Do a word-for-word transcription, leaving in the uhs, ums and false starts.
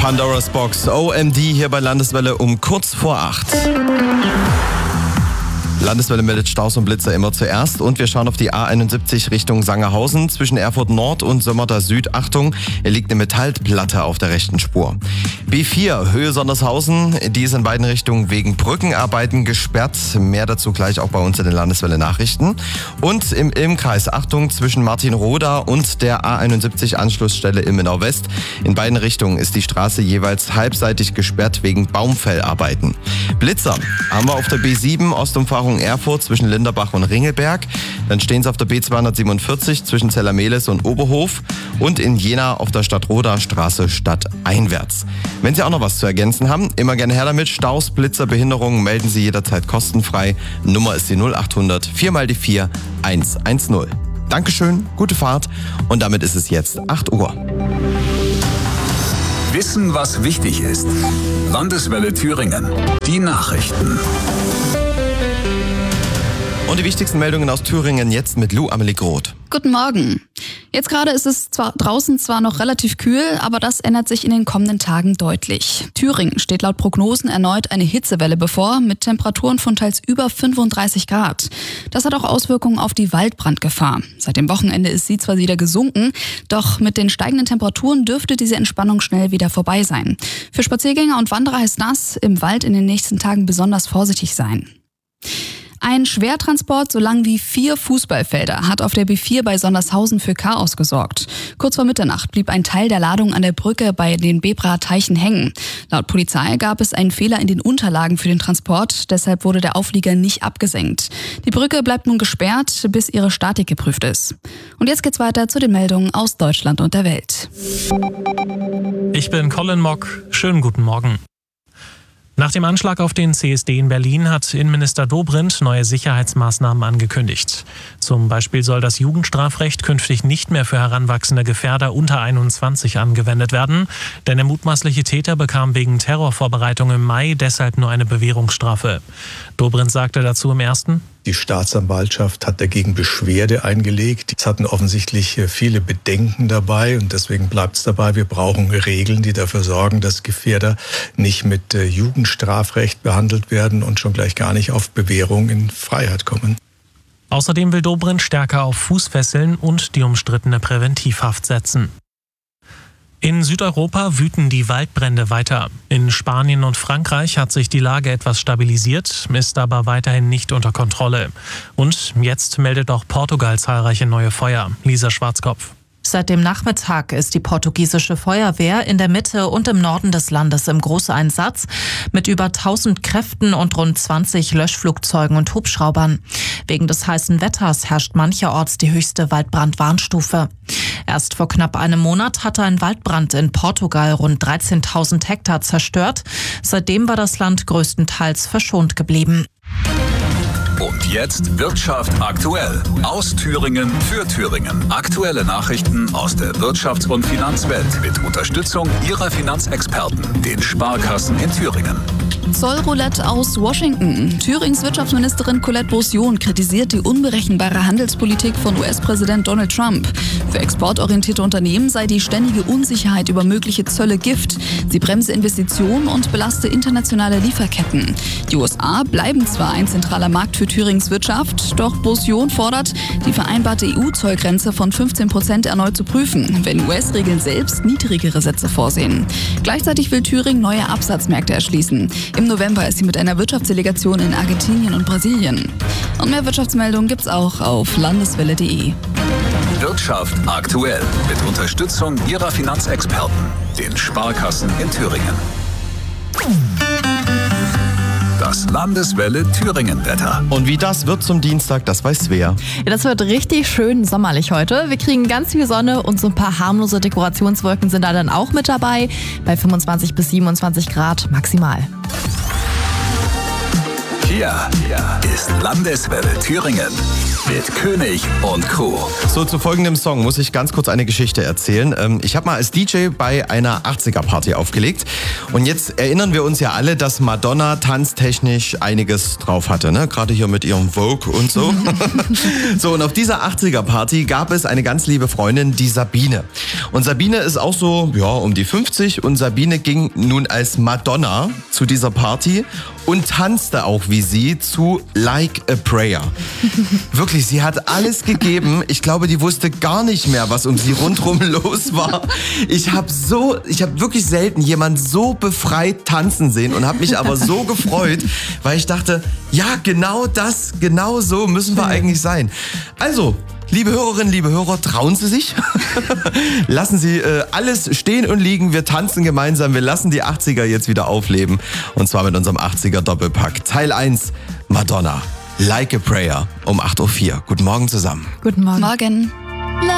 Pandora's Box, O M D hier bei Landeswelle um kurz vor acht. Landeswelle meldet Staus und Blitzer immer zuerst und wir schauen auf die A einundsiebzig Richtung Sangerhausen zwischen Erfurt Nord und Sömmerda Süd. Achtung, hier liegt eine Metallplatte auf der rechten Spur. B vier, Höhe Sondershausen, die ist in beiden Richtungen wegen Brückenarbeiten gesperrt. Mehr dazu gleich auch bei uns in den Landeswelle Nachrichten. Und im Ilmkreis, Achtung, zwischen Martinroda und der A einundsiebzig Anschlussstelle Ilmenau West. In beiden Richtungen ist die Straße jeweils halbseitig gesperrt wegen Baumfellarbeiten. Blitzer haben wir auf der B sieben, Ostumfahrung Erfurt zwischen Linderbach und Ringelberg. Dann stehen sie auf der B zweihundertsiebenundvierzig zwischen Zellermehlis und Oberhof und in Jena auf der Stadtroder Straße stadteinwärts. Wenn Sie auch noch was zu ergänzen haben, immer gerne her damit. Staus, Blitzer, Behinderungen melden Sie jederzeit kostenfrei. Nummer ist die null achthundert vier mal die vier eins eins null. Dankeschön, gute Fahrt und damit ist es jetzt acht Uhr. Wissen, was wichtig ist. Landeswelle Thüringen. Die Nachrichten. Und die wichtigsten Meldungen aus Thüringen jetzt mit Lou Amelie Groth. Guten Morgen. Jetzt gerade ist es zwar draußen zwar noch relativ kühl, aber das ändert sich in den kommenden Tagen deutlich. Thüringen steht laut Prognosen erneut eine Hitzewelle bevor, mit Temperaturen von teils über fünfunddreißig Grad. Das hat auch Auswirkungen auf die Waldbrandgefahr. Seit dem Wochenende ist sie zwar wieder gesunken, doch mit den steigenden Temperaturen dürfte diese Entspannung schnell wieder vorbei sein. Für Spaziergänger und Wanderer heißt das, im Wald in den nächsten Tagen besonders vorsichtig sein. Ein Schwertransport so lang wie vier Fußballfelder hat auf der B vier bei Sondershausen für Chaos gesorgt. Kurz vor Mitternacht blieb ein Teil der Ladung an der Brücke bei den Bebraer Teichen hängen. Laut Polizei gab es einen Fehler in den Unterlagen für den Transport, deshalb wurde der Auflieger nicht abgesenkt. Die Brücke bleibt nun gesperrt, bis ihre Statik geprüft ist. Und jetzt geht's weiter zu den Meldungen aus Deutschland und der Welt. Ich bin Colin Mock. Schönen guten Morgen. Nach dem Anschlag auf den C S D in Berlin hat Innenminister Dobrindt neue Sicherheitsmaßnahmen angekündigt. Zum Beispiel soll das Jugendstrafrecht künftig nicht mehr für heranwachsende Gefährder unter einundzwanzig angewendet werden, denn der mutmaßliche Täter bekam wegen Terrorvorbereitung im Mai deshalb nur eine Bewährungsstrafe. Dobrindt sagte dazu im Ersten: Die Staatsanwaltschaft hat dagegen Beschwerde eingelegt. Es hatten offensichtlich viele Bedenken dabei und deswegen bleibt es dabei, wir brauchen Regeln, die dafür sorgen, dass Gefährder nicht mit Jugendstrafrecht behandelt werden und schon gleich gar nicht auf Bewährung in Freiheit kommen. Außerdem will Dobrindt stärker auf Fußfesseln und die umstrittene Präventivhaft setzen. In Südeuropa wüten die Waldbrände weiter. In Spanien und Frankreich hat sich die Lage etwas stabilisiert, ist aber weiterhin nicht unter Kontrolle. Und jetzt meldet auch Portugal zahlreiche neue Feuer. Lisa Schwarzkopf. Seit dem Nachmittag ist die portugiesische Feuerwehr in der Mitte und im Norden des Landes im Großeinsatz mit über tausend Kräften und rund zwanzig Löschflugzeugen und Hubschraubern. Wegen des heißen Wetters herrscht mancherorts die höchste Waldbrandwarnstufe. Erst vor knapp einem Monat hatte ein Waldbrand in Portugal rund dreizehntausend Hektar zerstört. Seitdem war das Land größtenteils verschont geblieben. Und jetzt Wirtschaft aktuell. Aus Thüringen für Thüringen. Aktuelle Nachrichten aus der Wirtschafts- und Finanzwelt mit Unterstützung Ihrer Finanzexperten, den Sparkassen in Thüringen. Zollroulette aus Washington. Thürings Wirtschaftsministerin Colette Beausion kritisiert die unberechenbare Handelspolitik von U S-Präsident Donald Trump. Für exportorientierte Unternehmen sei die ständige Unsicherheit über mögliche Zölle Gift. Sie bremse Investitionen und belaste internationale Lieferketten. Die U S A bleiben zwar ein zentraler Markt für Thürings Wirtschaft, doch Beausion fordert, die vereinbarte E U-Zollgrenze von fünfzehn Prozent erneut zu prüfen, wenn U S-Regeln selbst niedrigere Sätze vorsehen. Gleichzeitig will Thüringen neue Absatzmärkte erschließen. Im November ist sie mit einer Wirtschaftsdelegation in Argentinien und Brasilien. Und mehr Wirtschaftsmeldungen gibt's auch auf landeswelle punkt de. Wirtschaft aktuell mit Unterstützung Ihrer Finanzexperten, den Sparkassen in Thüringen. Das Landeswelle Thüringen-Wetter. Und wie das wird zum Dienstag, das weiß Svea. Ja, das wird richtig schön sommerlich heute. Wir kriegen ganz viel Sonne und so ein paar harmlose Dekorationswolken sind da dann auch mit dabei. Bei fünfundzwanzig bis siebenundzwanzig Grad maximal. Hier, hier ist Landeswelle Thüringen. mit König und Crew. So, zu folgendem Song muss ich ganz kurz eine Geschichte erzählen. Ähm, Ich habe mal als D J bei einer achtziger-Party aufgelegt. Und jetzt erinnern wir uns ja alle, dass Madonna tanztechnisch einiges drauf hatte, ne? Gerade hier mit ihrem Vogue und so. So, und auf dieser achtziger-Party gab es eine ganz liebe Freundin, die Sabine. Und Sabine ist auch so, ja, um die fünfzig. Und Sabine ging nun als Madonna zu dieser Party und tanzte auch wie sie zu Like a Prayer. Wirklich, sie hat alles gegeben. Ich glaube, die wusste gar nicht mehr, was um sie rundherum los war. Ich habe so, ich habe wirklich selten jemand so befreit tanzen sehen und habe mich aber so gefreut, weil ich dachte, ja, genau das, genau so müssen wir eigentlich sein. Also, liebe Hörerinnen, liebe Hörer, trauen Sie sich. Lassen Sie äh, alles stehen und liegen. Wir tanzen gemeinsam. Wir lassen die achtziger jetzt wieder aufleben. Und zwar mit unserem achtziger-Doppelpack. Teil eins, Madonna, Like a Prayer um acht Uhr vier. Guten Morgen zusammen. Guten Morgen. Morgen.